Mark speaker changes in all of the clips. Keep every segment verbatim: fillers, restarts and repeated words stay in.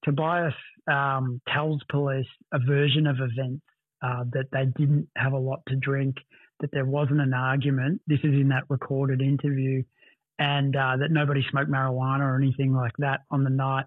Speaker 1: Tobias um, tells police a version of events, uh, that they didn't have a lot to drink, that there wasn't an argument. This is in that recorded interview, and uh, that nobody smoked marijuana or anything like that on the night.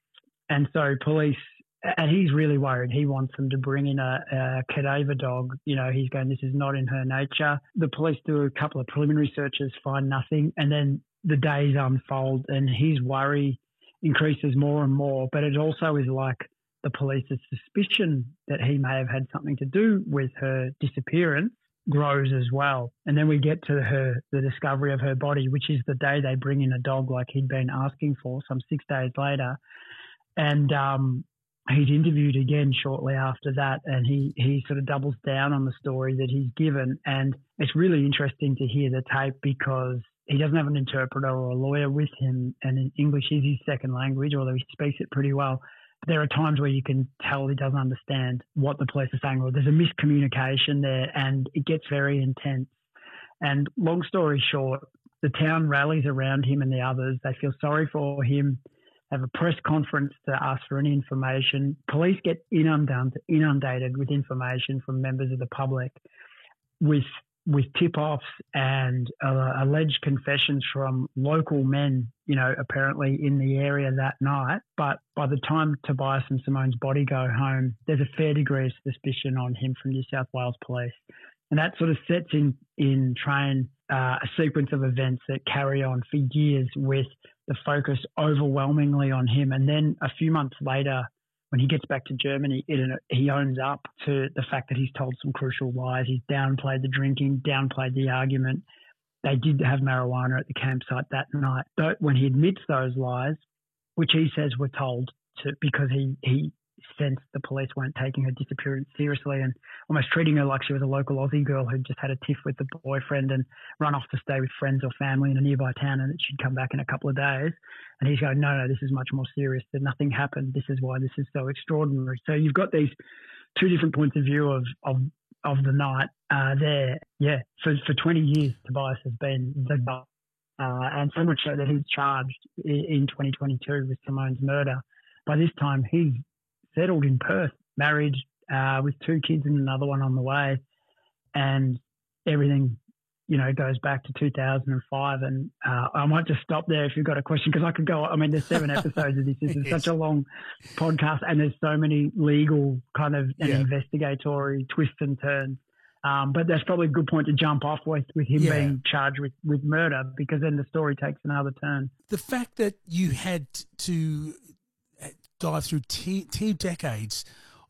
Speaker 1: And so police, and he's really worried. He wants them to bring in a, a cadaver dog. You know, he's going, this is not in her nature. The police do a couple of preliminary searches, find nothing. And then the days unfold and his worry increases more and more. But it also is like the police's suspicion that he may have had something to do with her disappearance grows as well. And then we get to her, the discovery of her body, which is the day they bring in a dog like he'd been asking for, some six days later. And um, he's interviewed again shortly after that, and he, he sort of doubles down on the story that he's given. And it's really interesting to hear the tape because he doesn't have an interpreter or a lawyer with him, and English is his second language, although he speaks it pretty well. There are times where you can tell he doesn't understand what the police are saying, or there's a miscommunication there, and it gets very intense. And long story short, the town rallies around him and the others. They feel sorry for him, have a press conference to ask for any information. Police get inundated, inundated with information from members of the public, with with tip-offs and uh, alleged confessions from local men, you know, apparently in the area that night. But by the time Tobias and Simone's body go home, there's a fair degree of suspicion on him from New South Wales Police. And that sort of sets in, in train uh, a sequence of events that carry on for years with the focus overwhelmingly on him. And then a few months later, when he gets back to Germany, it, he owns up to the fact that he's told some crucial lies. He's downplayed the drinking, downplayed the argument. They did have marijuana at the campsite that night. But when he admits those lies, which he says were told to because he, he sensed the police weren't taking her disappearance seriously and almost treating her like she was a local Aussie girl who'd just had a tiff with the boyfriend and run off to stay with friends or family in a nearby town, and that she'd come back in a couple of days. And he's going, no, no, this is much more serious. That nothing happened. This is why this is so extraordinary. So you've got these two different points of view of of, of the night uh, there. Yeah, for for twenty years, Tobias has been the guy. Uh, and so much so that he's charged in, in twenty twenty-two with Simone's murder. By this time, he's settled in Perth, married uh, with two kids and another one on the way. And everything, you know, goes back to two thousand five. And uh, I might just stop there if you've got a question, because I could go, I mean, there's seven episodes of this. This is yes. such a long podcast, and there's so many legal kind of and yeah. investigatory twists and turns. Um, but that's probably a good point to jump off with, with him yeah. being charged with, with murder, because then the story takes another turn.
Speaker 2: The fact that you had to dive through t- two decades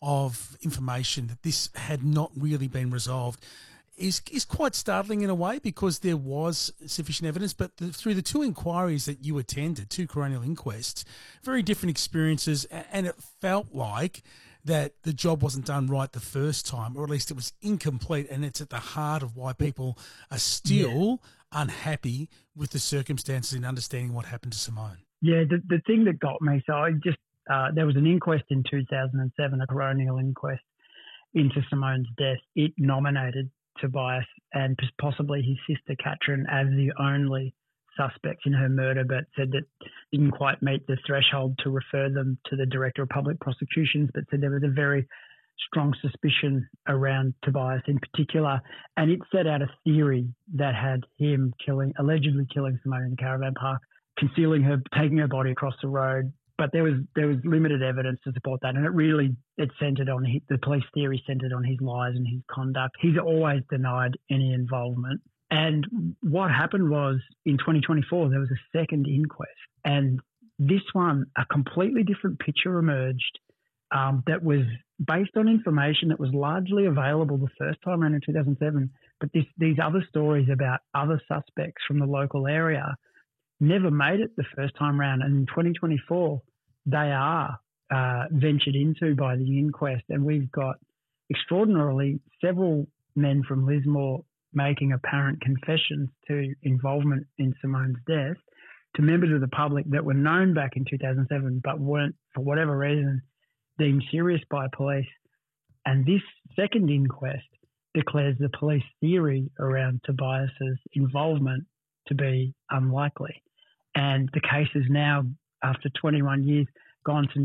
Speaker 2: of information that this had not really been resolved is is quite startling in a way, because there was sufficient evidence. But the, through the two inquiries that you attended, two coronial inquests, very different experiences, and it felt like that the job wasn't done right the first time, or at least it was incomplete, and it's at the heart of why people are still yeah. unhappy with the circumstances in understanding what happened to Simone.
Speaker 1: Yeah, the, the thing that got me, so I just, uh, there was an inquest in two thousand seven, a coronial inquest into Simone's death. It nominated Tobias and possibly his sister Katrin as the only suspects in her murder, but said that didn't quite meet the threshold to refer them to the Director of Public Prosecutions, but said there was a very strong suspicion around Tobias in particular. And it set out a theory that had him killing, allegedly killing Simone in the caravan park, concealing her, taking her body across the road. But there was there was limited evidence to support that, and it really it centred on his, the police theory centred on his lies and his conduct. He's always denied any involvement. And what happened was in twenty twenty-four there was a second inquest, and this one a completely different picture emerged um, that was based on information that was largely available the first time around in two thousand seven. But this, these other stories about other suspects from the local area never made it the first time round, and in twenty twenty-four they are uh, ventured into by the inquest, and we've got extraordinarily several men from Lismore making apparent confessions to involvement in Simone's death to members of the public that were known back in two thousand seven but weren't, for whatever reason, deemed serious by police. And this second inquest declares the police theory around Tobias's involvement to be unlikely. And the case is now, after twenty-one years, gone to